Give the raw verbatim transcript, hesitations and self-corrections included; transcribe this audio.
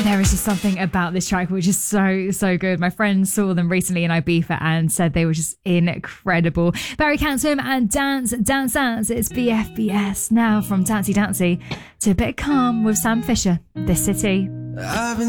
There is just something about this track which is so, so good. My friends saw them recently in Ibiza and said they were just incredible. Barry Cansom and Dance, Dance, Dance. It's B F B S now from Dancey Dancey to a bit of calm with Sam Fisher, This City. I've been